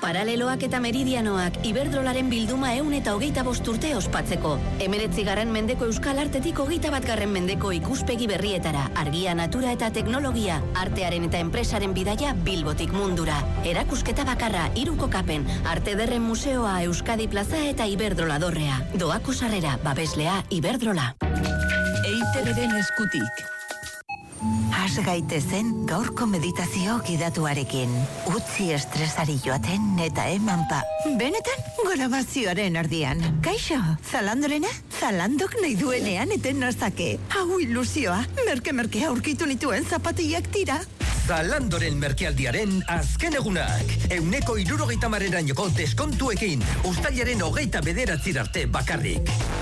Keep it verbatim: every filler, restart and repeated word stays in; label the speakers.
Speaker 1: Paraleloak eta meridianoak Iberdrolaren bilduma ehun eta hogeita bost urte ospatzeko. Hemeretzigarren mendeko euskal artetik hogeita batgarren mendeko ikuspegi berrietara, argia, natura eta teknologia, artearen eta enpresaren bidaia Bilbotik mundura. Erakusketa bakarra, hiru kokapen, Arte Ederren Museoa, Euskadi Plaza eta Iberdrola dorrea. Doako sarrera, babeslea Iberdrola.
Speaker 2: E I Te Beren eskutik.
Speaker 3: Has gaitezen gaurko meditazio gidatuarekin. Utzi estresari joaten eta eman pa. Benetan, grabazioaren erdian. Kaixo, Zalandorena? Zalandok nahi duenean eten nazake. Hau ilusioa, merke-merke aurkitu nituen zapatiak tira.
Speaker 4: Zalandoren merkealdiaren azken egunak. Euneko irurogeita marreran joko deskontuekin. Uztailaren hogeita bederatzir arte bakarrik.